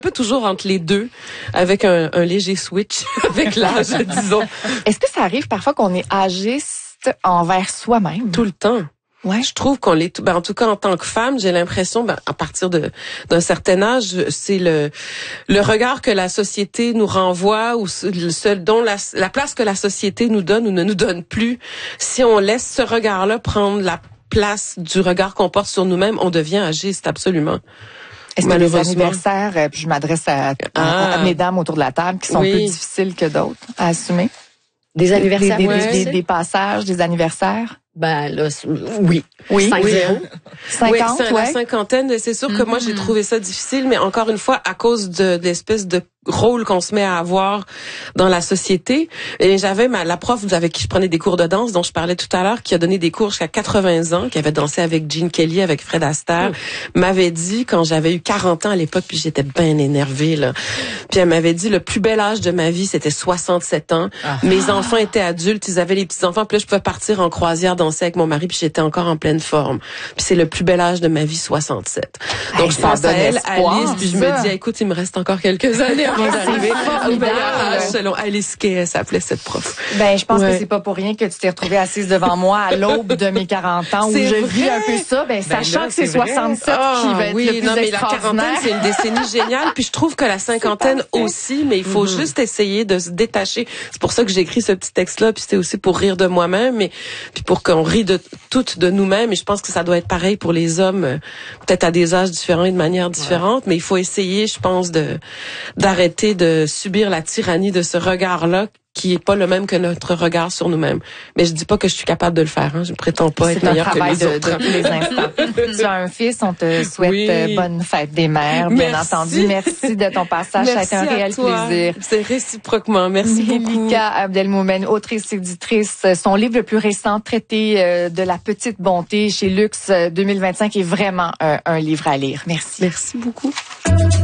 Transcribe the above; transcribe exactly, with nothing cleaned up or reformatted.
Un peu toujours entre les deux, avec un, un léger switch avec l'âge, disons. Est-ce que ça arrive parfois qu'on est âgiste envers soi-même? Tout le temps. Ouais. Je trouve qu'on l'est, ben, en tout cas en tant que femme, j'ai l'impression, ben, à partir de d'un certain âge, c'est le le regard que la société nous renvoie ou ce dont la, la place que la société nous donne ou ne nous donne plus. Si on laisse ce regard-là prendre la place du regard qu'on porte sur nous-mêmes, on devient âgiste, absolument. Est-ce que les anniversaires, euh, puis je m'adresse à, à, ah, à mes dames autour de la table, qui sont oui. plus difficiles que d'autres à assumer? Des anniversaires, des, des, ouais. des, des, des passages, des anniversaires? Ben là, oui. Oui. cinq zéro. cinquante, oui, c'est ouais. la cinquantaine. C'est sûr que mm-hmm. moi, j'ai trouvé ça difficile, mais encore une fois, à cause de, de l'espèce de rôle qu'on se met à avoir dans la société. Et j'avais ma, la prof avec qui je prenais des cours de danse, dont je parlais tout à l'heure, qui a donné des cours jusqu'à quatre-vingts ans, qui avait dansé avec Gene Kelly, avec Fred Astaire, mmh. m'avait dit, quand j'avais eu quarante ans à l'époque, puis j'étais bien énervée, là. Puis elle m'avait dit, le plus bel âge de ma vie, c'était soixante-sept ans. Ah. Mes enfants étaient adultes, ils avaient les petits-enfants, puis là, je pouvais partir en croisière, danser avec mon mari, puis j'étais encore en pleine forme. Puis c'est le plus bel âge de ma vie, soixante-sept. Donc hey, je pense à elle, espoir, Alice, puis je me dis, écoute, il me reste encore quelques années avant d'arriver au meilleur âge, selon Alice Kay, elle s'appelait cette prof. Ben, je pense ouais. que c'est pas pour rien que tu t'es retrouvée assise devant moi à l'aube de mes quarante ans, où c'est je vrai. vis un peu ça, ben, ben sachant là, que c'est soixante-sept oh, qui va être oui, le plus non, mais extraordinaire. la quarantaine, c'est une décennie géniale, puis je trouve que la cinquantaine aussi, mais il faut mm-hmm. juste essayer de se détacher. C'est pour ça que j'ai écrit ce petit texte-là, puis c'était aussi pour rire de moi-même, mais puis pour qu'on rie de toutes de nous-mêmes, et je pense que ça doit être pareil pour les hommes, peut-être à des âges différents et de manière différente, ouais. mais il faut essayer, je pense, de d'arrêter de subir la tyrannie de ce regard-là qui est pas le même que notre regard sur nous-mêmes. Mais je dis pas que je suis capable de le faire, hein. Je prétends pas être meilleure que les de, autres. De tous les instants. Tu as un fils, on te souhaite oui. bonne fête des mères, bien merci. entendu. Merci de ton passage, merci ça a été un réel toi. plaisir. C'est réciproquement, merci Melika beaucoup. Melika Abdelmoumen, autrice et éditrice. Son livre le plus récent, Traité de la petite bonté, chez Luxe deux mille vingt-cinq, est vraiment un, un livre à lire. Merci. Merci beaucoup.